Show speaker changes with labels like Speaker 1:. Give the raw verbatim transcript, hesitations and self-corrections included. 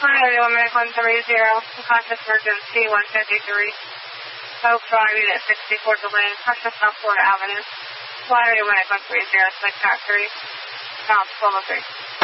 Speaker 1: one one three zero, conscious emergency one fifty-three. Oak Drive, Unit sixty-four, Delaney, Precious South Florida Avenue. Flight one one three zero, Slick Factory. Bounce, twelve oh three.